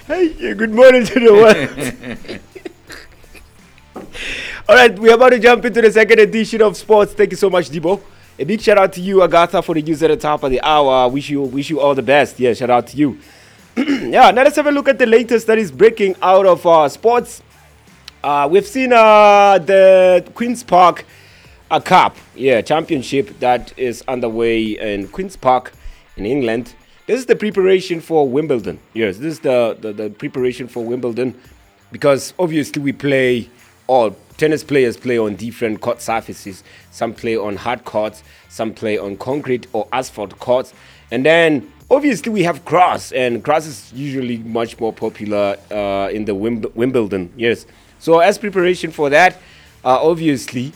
Hey, good morning to the world. All right, we're about to jump into the second edition of sports. Thank you so much, Debo. A big shout out to you, Agatha, for the news at the top of the hour. Wish you all the best. Yeah, shout out to you. Yeah, now let's have a look at the latest that is breaking out of sports. We've seen the Queen's Park Cup, championship that is underway in Queen's Park in England. This is the preparation for Wimbledon. Yes, this is the preparation for Wimbledon because obviously we play, all tennis players play on different court surfaces. Some play on hard courts, some play on concrete or asphalt courts. And then obviously we have grass, and grass is usually much more popular in the Wimbledon. Yes. So as preparation for that, obviously,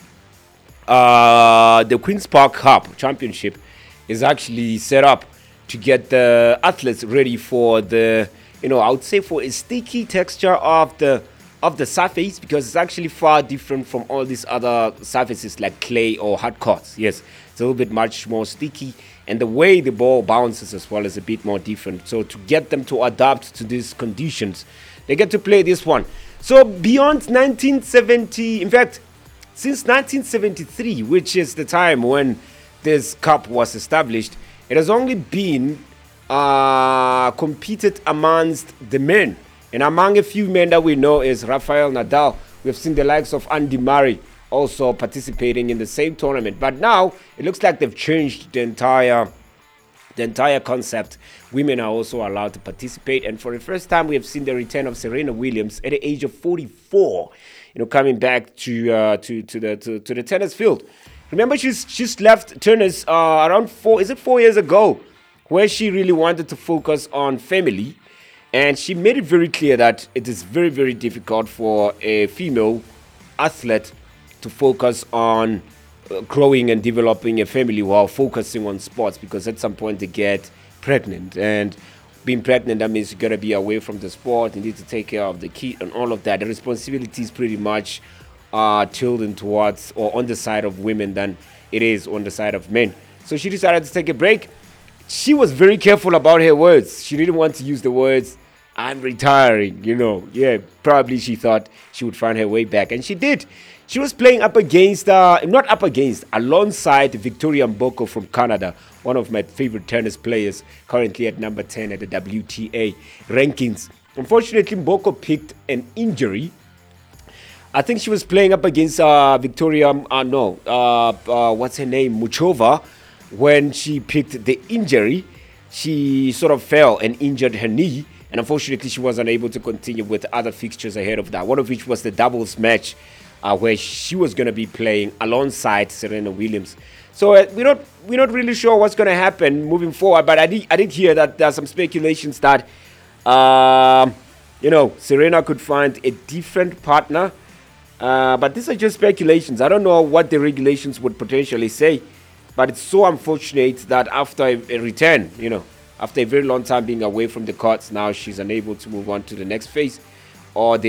the Queen's Park Cup Championship is actually set up to get the athletes ready for the, I would say for a sticky texture of the surface, because it's actually far different from all these other surfaces like clay or hard courts. Yes, it's a little bit much more sticky, and the way the ball bounces as well is a bit more different. So to get them to adapt to these conditions, they get to play this one. So beyond 1970, in fact, since 1973, which is the time when this cup was established, it has only been competed amongst the men. And among a few men that we know is Rafael Nadal. We've seen the likes of Andy Murray also participating in the same tournament. But now it looks like they've changed the entire concept. Women are also allowed to participate, and for the first time we have seen the return of Serena Williams at the age of 44, coming back to the tennis field. Remember, she's left tennis around 4 years ago, where she really wanted to focus on family, and she made it very clear that it is very, very difficult for a female athlete to focus on growing and developing a family while focusing on sports, because at some point they get pregnant, and being pregnant, that means you gotta be away from the sport. You need to take care of the kid and all of that. The responsibility is pretty much tilted towards or on the side of women than it is on the side of men. So she decided to take a break. She was very careful about her words. She didn't want to use the words "I'm retiring," probably she thought she would find her way back, and she did. She was playing alongside Victoria Mboko from Canada, one of my favorite tennis players, currently at number 10 at the WTA rankings. Unfortunately, Mboko picked an injury. I think she was playing up against Victoria, what's her name, Muchova. When she picked the injury, she sort of fell and injured her knee, and unfortunately she wasn't able to continue with other fixtures ahead of that, one of which was the doubles match, where she was going to be playing alongside Serena Williams. So we're not really sure what's going to happen moving forward, but I did hear that there are some speculations that Serena could find a different partner, but these are just speculations. I don't know what the regulations would potentially say, but it's so unfortunate that after a return, after a very long time being away from the courts, now she's unable to move on to the next phase, or